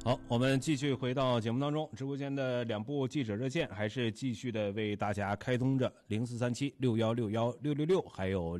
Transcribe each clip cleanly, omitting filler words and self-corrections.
好，我们继续回到节目当中，直播间的两部记者热线还是继续的为大家开通着0437616166，还有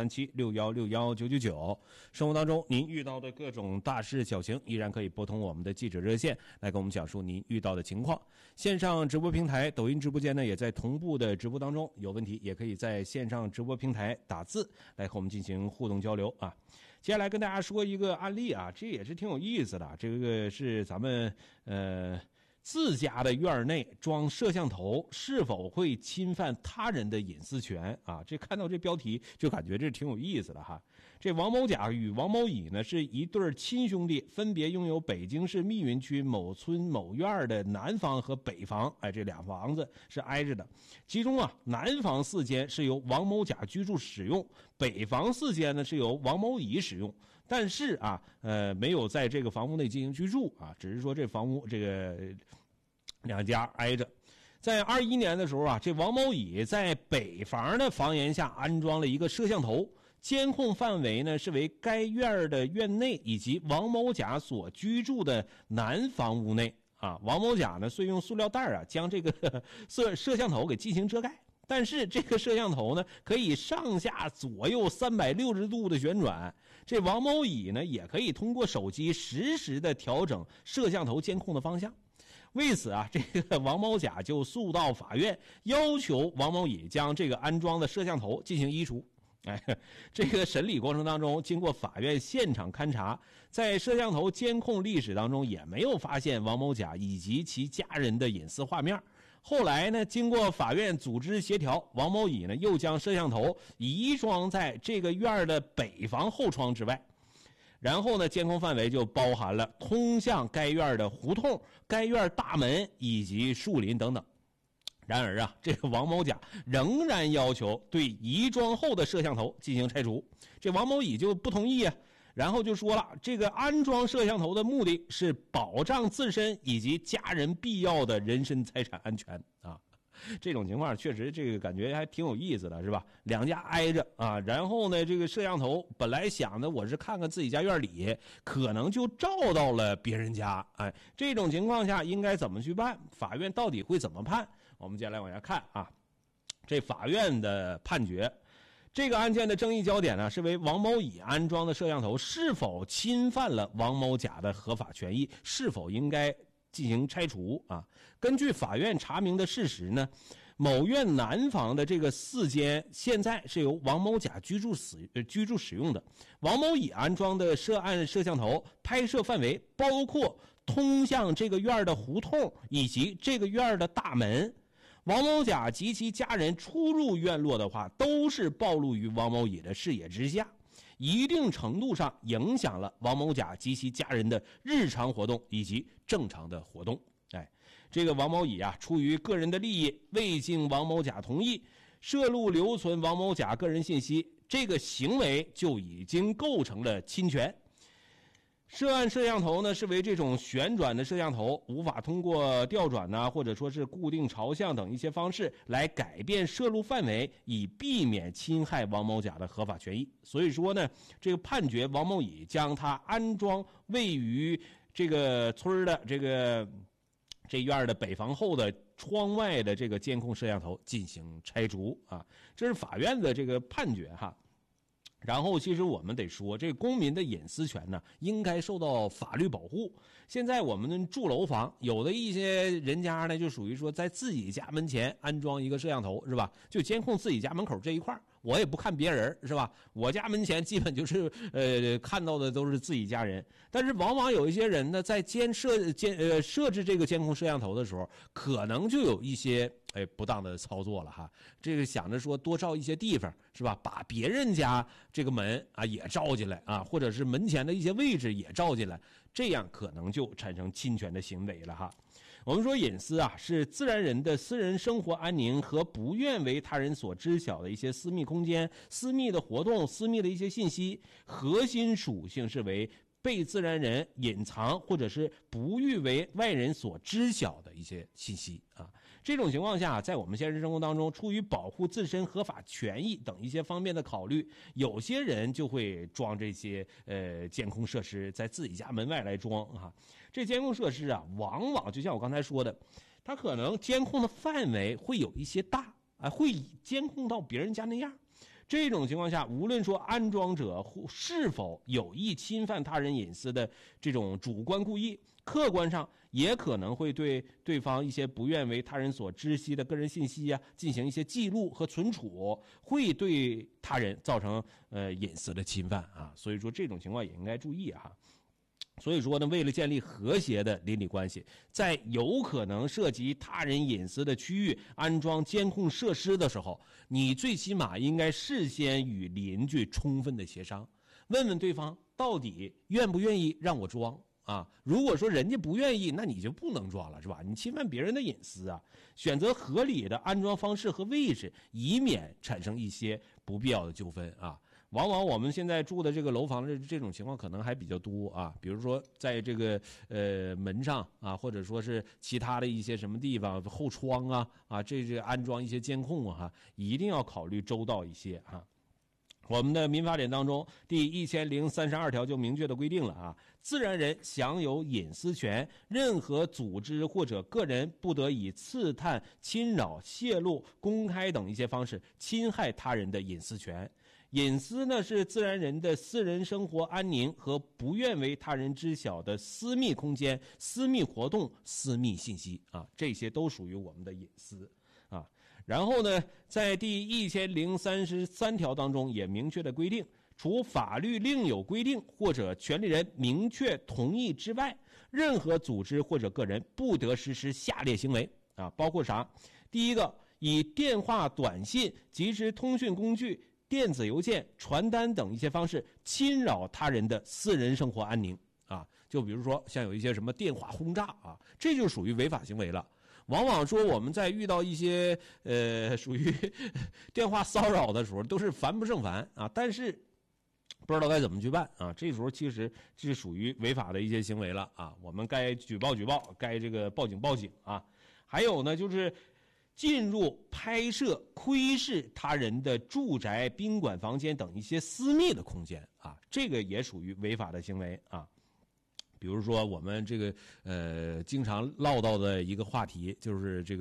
043761619999。生活当中您遇到的各种大事小情，依然可以拨通我们的记者热线来跟我们讲述您遇到的情况。线上直播平台抖音直播间呢也在同步的直播当中，有问题也可以在线上直播平台打字来和我们进行互动交流啊。接下来跟大家说一个案例啊，这也是挺有意思的。这个是咱们自家的院内装摄像头是否会侵犯他人的隐私权啊？这看到这标题就感觉这挺有意思的哈。这王某甲与王某乙呢是一对亲兄弟，分别拥有北京市密云区某村某院的南房和北房，这俩房子是挨着的。其中啊，南房4间是由王某甲居住使用，北房4间呢是由王某乙使用。但是啊，没有在这个房屋内进行居住啊，只是说这房屋这个两家挨着。在21年的时候啊，这王某乙在北房的房檐下安装了一个摄像头，监控范围呢是为该院的院内以及王某甲所居住的南房屋内啊。王某甲呢遂用塑料袋啊将这个摄像头给进行遮盖。但是这个摄像头呢可以上下左右360度的旋转，这王某乙呢也可以通过手机实时的调整摄像头监控的方向。为此啊，这个王某甲就诉到法院，要求王某乙将这个安装的摄像头进行移除。这个审理过程当中，经过法院现场勘查，在摄像头监控历史当中也没有发现王某甲以及其家人的隐私画面。后来呢，经过法院组织协调，王某乙呢又将摄像头移装在这个院的北房后窗之外。然后呢，监控范围就包含了通向该院的胡同、该院大门以及树林等等。然而啊，这个王某甲仍然要求对移装后的摄像头进行拆除，这王某乙就不同意啊。然后就说了，这个安装摄像头的目的是保障自身以及家人必要的人身财产安全啊。这种情况确实这个感觉还挺有意思的，是吧？两家挨着啊，然后呢，这个摄像头本来想的我是看看自己家院里，可能就照到了别人家。这种情况下应该怎么去办？法院到底会怎么判？我们接下来往下看啊。这法院的判决，这个案件的争议焦点呢，是为王某乙安装的摄像头是否侵犯了王某甲的合法权益，是否应该进行拆除啊？根据法院查明的事实呢，某院南房的这个4间现在是由王某甲居住使用的。王某乙安装的涉案摄像头拍摄范围包括通向这个院的胡同以及这个院的大门。王某甲及其家人出入院落的话，都是暴露于王某乙的视野之下，一定程度上影响了王某甲及其家人的日常活动以及正常的活动。这个王某乙啊，出于个人的利益，未经王某甲同意，摄录留存王某甲个人信息，这个行为就已经构成了侵权。涉案摄像头呢是为这种旋转的摄像头，无法通过调转呢，或者说是固定朝向等一些方式来改变摄录范围，以避免侵害王某甲的合法权益。所以说呢，这个判决王某乙将他安装位于这个村的这院的北房后的窗外的这个监控摄像头进行拆除啊，这是法院的这个判决哈。然后其实我们得说，这个公民的隐私权呢应该受到法律保护。现在我们住楼房，有的一些人家呢就属于说在自己家门前安装一个摄像头，是吧？就监控自己家门口这一块，我也不看别人，是吧？我家门前基本就是看到的都是自己家人。但是往往有一些人呢在设置这个监控摄像头的时候，可能就有一些不当的操作了哈。这个想着说多照一些地方，是吧？把别人家这个门啊也照进来啊，或者是门前的一些位置也照进来，这样可能就产生侵权的行为了哈。我们说隐私啊，是自然人的私人生活安宁和不愿为他人所知晓的一些私密空间、私密的活动、私密的一些信息，核心属性是为被自然人隐藏或者是不欲为外人所知晓的一些信息啊。 这种情况下，在我们现实生活当中，出于保护自身合法权益等一些方面的考虑，有些人就会装这些监控设施在自己家门外来装啊。这监控设施啊，往往就像我刚才说的，它可能监控的范围会有一些大啊，会监控到别人家那样。这种情况下，无论说安装者是否有意侵犯他人隐私的这种主观故意，客观上也可能会对对方一些不愿为他人所知悉的个人信息进行一些记录和存储，会对他人造成隐私的侵犯啊。所以说这种情况也应该注意啊。所以说呢，为了建立和谐的邻里关系，在有可能涉及他人隐私的区域安装监控设施的时候，你最起码应该事先与邻居充分的协商，问问对方到底愿不愿意让我装啊。如果说人家不愿意，那你就不能装了，是吧？你侵犯别人的隐私啊。选择合理的安装方式和位置，以免产生一些不必要的纠纷啊。往往我们现在住的这个楼房的这种情况可能还比较多啊，比如说在这个门上啊，或者说是其他的一些什么地方后窗啊这安装一些监控啊，一定要考虑周到一些啊。我们的民法典当中第1032条就明确的规定了啊，自然人享有隐私权，任何组织或者个人不得以刺探、侵扰、泄露、公开等一些方式侵害他人的隐私权。隐私呢是自然人的私人生活安宁和不愿为他人知晓的私密空间、私密活动、私密信息啊，这些都属于我们的隐私啊。然后呢，在第1033条当中也明确的规定，除法律另有规定或者权利人明确同意之外，任何组织或者个人不得实施下列行为啊，包括啥？第一个，以电话、短信、即时通讯工具、电子邮件、传单等一些方式侵扰他人的私人生活安宁啊，就比如说像有一些什么电话轰炸啊，这就属于违法行为了。往往说我们在遇到一些属于电话骚扰的时候，都是烦不胜烦啊，但是不知道该怎么去办啊。这时候其实是属于违法的一些行为了啊，我们该举报举报，该这个报警报警啊。还有呢，就是进入、拍摄、窥视他人的住宅、宾馆房间等一些私密的空间啊，这个也属于违法的行为啊。比如说我们这个经常唠叨的一个话题，就是这个